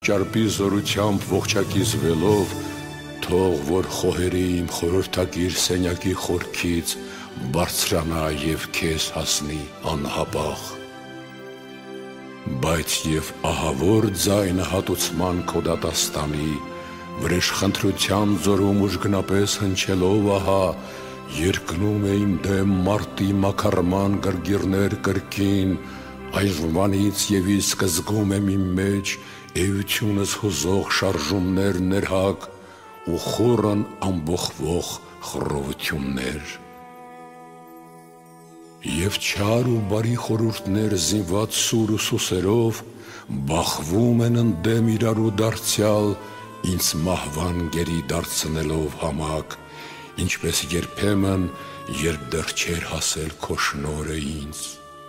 Ճարպի զորությամբ ողջակիզվելով, թող որ խոհերի իմ խորհրդակիր սենյակի խորքից բարձրանա և քեզ հասնի անհապաղ։ Բայց և ահավոր ձայնը հատուցման քո դատաստանի, վրեժխնդրության ձորում ուժգնապես հնչելով ահա, երկնում է իմ դեմ մարտի մաքարման գրգիռներ կրկին, այժմվանից և իսկ զգում եմ իմ մեջ էությունս հուզող շարժումներ ներհակ ու խորն ամբոխվող խռովություններ։ Եվ չար ու բարի խորհուրդներ զինված սուր ու սուսերով բախվում են ընդդեմ իրարու դարձյալ, ինձ մահվան գերի դարձնելով համակ, ինչպես երբեմն, երբ դեռ չէր հասել քո շնորհը ինձ։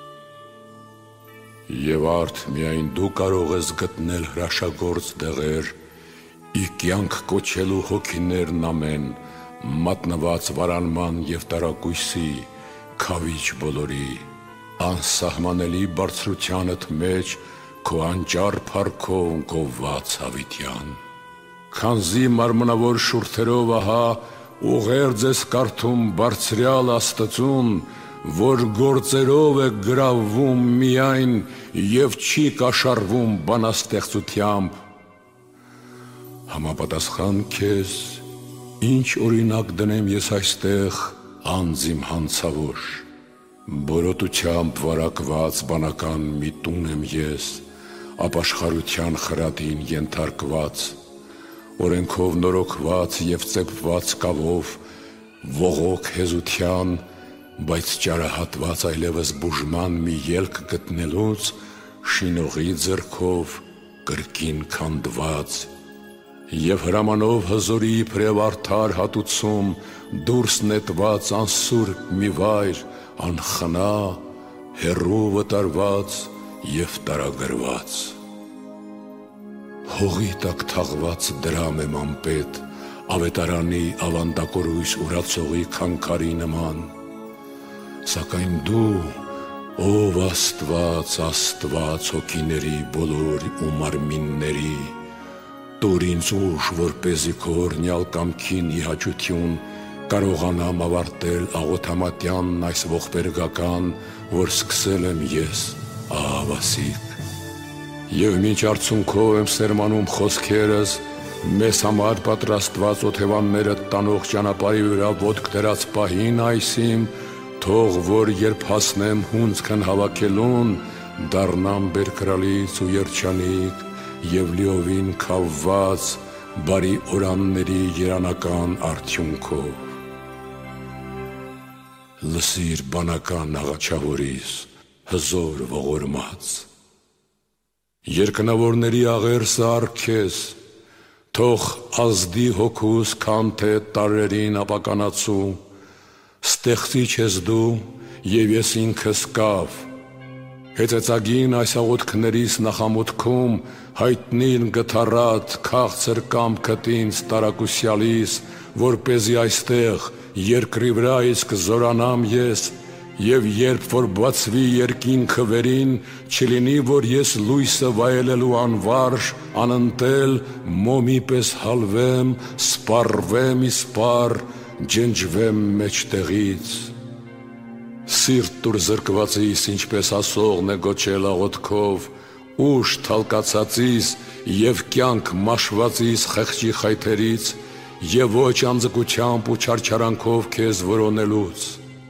Եվ արդ միայն դու կարող ես գտնել հրաշագործ դեղեր, ի կյանք կոչելու հոգիներն ամեն, մատնված վարանման և տարակույսի, քավիչ բոլորի, անսահմանելի բարձրությանդ մեջ քո անճար փառքով գովված հավիտյան։ Քանզի մարմնավոր շուրթերով ահա ուղերձ ես կարդում բարձրյալ Աստծուն, որ գործերով է գրավվում միայն և չի կաշառվում բանաստեղծությամբ։ Համապատասխան քեզ, ինչ օրինակ դնեմ ես այստեղ անձ իմ հանցավոր։ Բորոտությամբ վարակված բանական մի տուն եմ ես, ապաշխարության խրատին ենթարկված, օրենքով նորոգված և ծեփված կավով, ողոք հեզության, բայց ճարահատված այլևս բուժման մի ելք գտնելուց, շինողի ձեռքով կրկին քանդված, և հրամանով հզորի իբրև արդար հատուցում դուրս նետված անսուրբ մի վայր, անխնա, հեռու վտարված և տարագրված։ Հողի տակ թաղված դրամ եմ անպետ, ավետարանի ավանդակորույս ուրացողի քանքարի նման, սակայն դու, ով Աստված, Աստված հոգիների բոլոր ու մարմինների, տուր ինձ ուժ, որպեսզի քո օրհնյալ կամքին ի հաճություն կարողանամ ավարտել աղոթամատյանն այս ողբերգական, որ սկսել եմ ես, ահավասիկ։ Եվ մինչ արցունքով եմ սերմանում խոսքերս, մեզ համար պատրաստված օթևանները տանող ճանապարհի վրա ոտք դրած պահին այսիմ, թող որ երբ հասնեմ հունձքն հավաքելուն, դառնամ բերկրալից ու երջանիկ և լիովին քավված բարի օրանների երանական արդյունքով։ Լսիր բանական աղաչավորիս, հզոր ողորմած։ Երկնավորների աղերսը առ թող ազդի հոգուս քանթե տարրերին ապականացու, ստեղծիչ ես դու և ես ինքս կավ, հեծեծագին այս աղոթքներիս նախամուտքում հայտնիր գթառատ քաղցր կամքդ ինձ տարակուսյալիս, որպեսզի այստեղ երկրի վրա իսկ զորանամ ես, և երբ որ բացվի երկինքը վերին, չլինի, որ ես լույսը վայելելու անվարժ, անընտել, մոմի պես հալվեմ, սպառվեմ իսպառ, ջնջվեմ մեջտեղից։ Սիրտ տուր զրկվածիս, ինչպես ասողն է գոչել աղոթքով, ուժ թալկացածիս և կյանք մաշվածիս խեղճի խայթերից, և ոչ անձկությամբ ու չարչարանքով քեզ որոնելուց։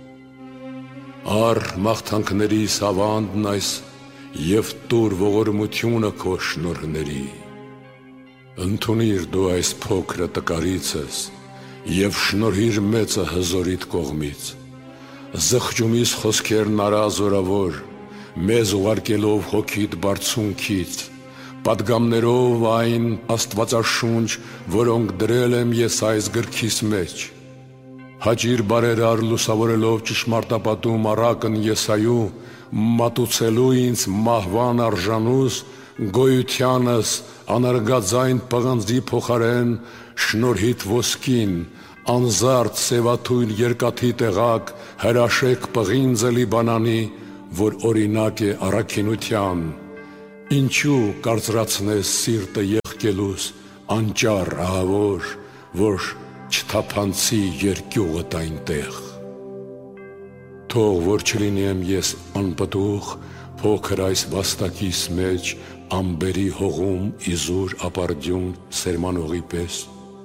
Առ մաղթանքներիս ավանդն այս և տուր ողորմությունը քո շնորհների։ Ընդունիր դու այս փոքրը տկարիցս և շնորհիր մեծը հզորիդ կողմից։ Զղջումիս խոսքերն արա զորավոր, մեզ ուղարկելով հոգիդ բարձունքից, պատգամներով այն աստվածաշունչ, որոնք դրել եմ ես այս գրքիս մեջ։ Հաճիր բարերար լուսավորելով ճշմարտապատում առակն Եսայու, մատուցելու ինձ մահվան արժանուս, գոյությանս անարգաձայն պղնձի փոխարեն շնորհիդ ոսկին, անզարդ սևաթույր երկաթի տեղակ, հրաշեկ պղինձը Լիբանանի, որ օրինակ է առաքինության, Ինչու կարծրացնես սիրտը եղկելուս անճար ահավոր, որ չթափանցի երկյուղդ այնտեղ։ Թող որ չլինեմ ես անպտուղ, փոքր այս վաստակիս մեջ ամբերի հողում իզուր ապարդյուն սերմանողի պես։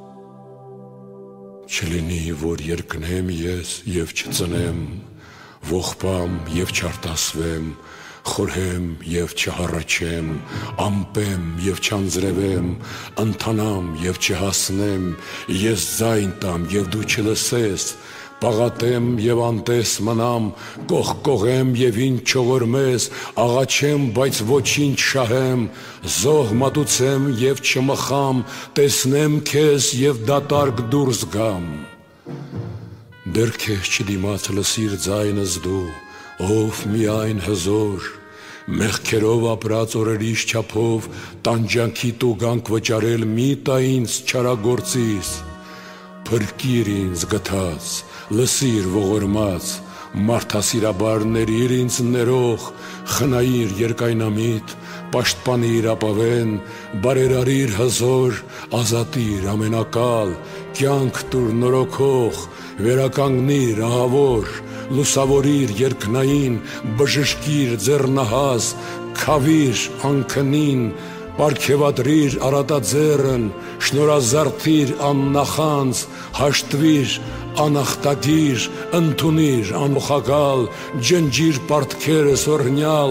Չլինի, որ երկնեմ ես և չծնեմ, ողբամ և չարտասվեմ, խորհեմ և չհառաչեմ, ամպեմ և չանձրևեմ, ընթանամ և չհասնեմ, ես ձայն տամ և դու չլսես, պաղատեմ և անտես մնամ, կողկողեմ և ինչ չողորմես, աղաչեմ, բայց ոչինչ շահեմ, զոհ մատուցեմ և չմխամ, տեսնեմ քեզ և դատարկ դուրս գամ։ Դեռ քեզ չդիմաց լսիր ձայնս դու, ով միայն հզոր, մեղքերով ապրած օրերիս չափով տանջանքի տուգանք վճարել մի տա ինձ չարագործիս, փրկիր ինձ գթած, լսիր ողորմած, մարդասիրաբար ներիր ինձ ներող, խնայիր երկայնամիտ, պաշտպանիր ապավեն, բարերարիր հզոր, ազատիր ամենակալ, կյանք տուր նորոգող, վերականգնիր ահավոր, լուսավորիր երկնային, բժշկիր ձեռնահաս, քավիր անքնին, պարգևատրիր առատաձեռն, շնորհազարդիր աննախանձ, հաշտվիր անախտագիր, ընդունիր անոխագալ, ջնջիր պարտքերս օրհնյալ։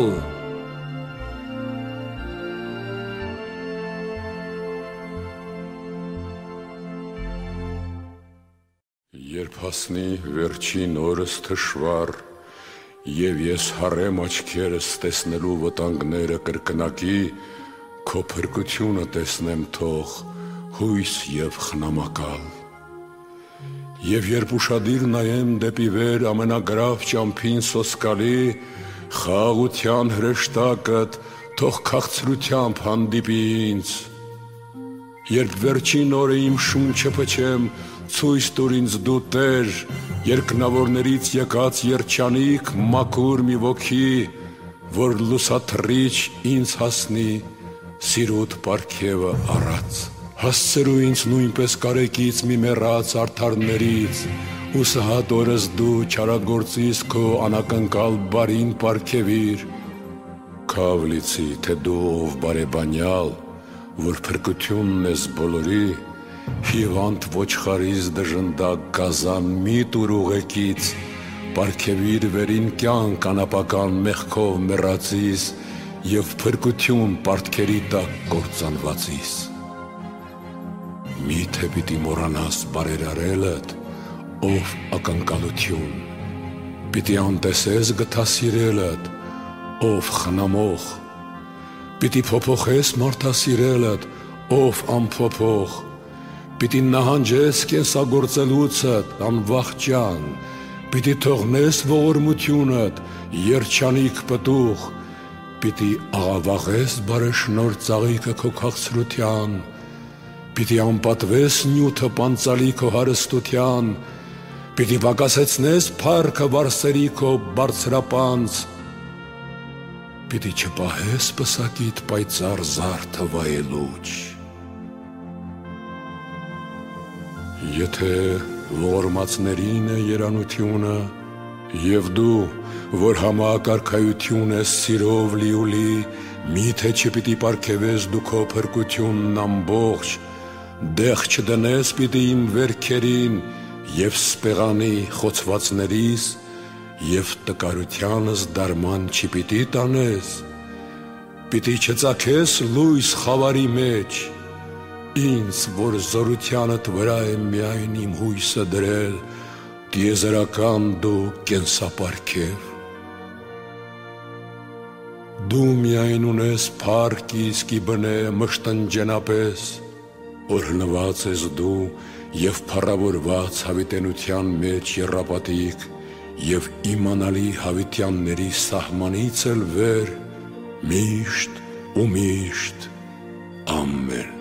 Երբ հասնի վերջին օրս թշվառ, և ես հառեմ աչքերս տեսնելու վտանգները կրկնակի, քո փրկությունը տեսնեմ թող, հույս և խնամակալ։ Եվ երբ ուշադիր նայեմ դեպի վեր ամենագրավ ճամփին սոսկալի, խաղաղության հրեշտակդ թող քաղցրությամբ հանդիպի ինձ։ Երբ վերջին օրը իմ շունչը փչեմ, ցույց տուր ինձ դու Տեր, երկնավորներից եկած երջանիկ մաքուր մի ոգի, որ լուսաթռիչ ինձ հասնի սիրուտ պարգևը առած։ Հասցրու ինձ նույնպես կարեկից մի մեռած արդարներից, ու սհատ օրս դու չարագործիս քո անակնկալ բարին պարգևիր։ Քավ լիցի, թե դու ով բարեբանյալ, որ փրկությունն ես բոլորի, հիվանդ ոչխարից դժնդակ գազան մի տուր ուղեկից, պարգևիր վերին կյանք անապական մեղքով մեռածիս և փրկություն պարտքերի տակ կործանվածիս։ Միթե պիտի մոռանաս բարերարելդ, ով ակնկալություն, պիտի անտեսես գթասիրելդ, ով խնամող, պիտի փոփոխես մարդասիրելդ, ով անփոփոխ, պիտի նահանջես կենսագործելուցդ անվախճան, պիտի թողնես ողորմությունդ, երջանիկ պտուղ, պիտի աղավաղես բարեշնոր ծաղիկը քո քաղցրության, պիտի անպատվես նյութը պանծալի քո հարստության, պիտի պակասեցնես փառքը վարսերի քո բարձրապանծ, պիտի չպահես պսակիդ պայծառ զարդը վայելուչ։ Եթե ողորմածներին է երանությունը, և դու, որ համակարգայություն ես սիրով լիուլի, միթե չպիտի պարգևես դու քո փրկությունն ամբողջ, դեղ չդնես պիտի իմ վերքերին և սպեղանի խոցվածներիս, և տկարությանս դարման չպիտի տանես, պիտի չծագես լույս խավարի մեջ, ինձ, որ զորությանդ վրա է միայն իմ հույսը դրել, տիեզերական դու կենսապարգև։ Դու միայն ունես փառք իսկի բնե մշտնջենապես, օրհնված ես դու և փառավորված հավիտենության մեջ եռապատիկ և իմանալի հավիտյանների սահմանից էլ վեր, միշտ ու միշտ, ամեն։